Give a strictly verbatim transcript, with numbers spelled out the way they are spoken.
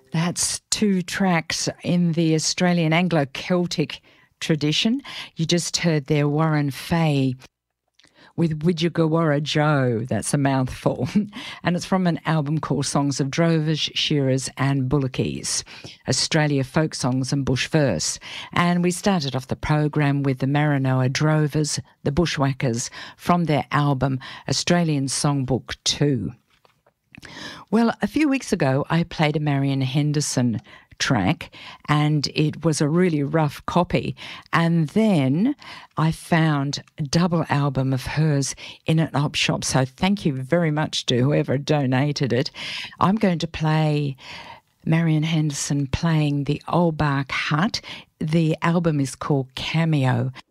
That's two tracks in the Australian Anglo-Celtic tradition. You just heard there Warren Fay with Widjagowara Joe. That's a mouthful. And it's from an album called Songs of Drovers, Shearers and Bullockies, Australia Folk Songs and Bush Verse. And we started off the program with the Maranoa Drovers, the Bushwhackers, from their album Australian Songbook two. Well, a few weeks ago, I played a Marian Henderson track, and it was a really rough copy. And then I found a double album of hers in an op shop. So thank you very much to whoever donated it. I'm going to play Marian Henderson playing the Old Bark Hut. The album is called Cameo.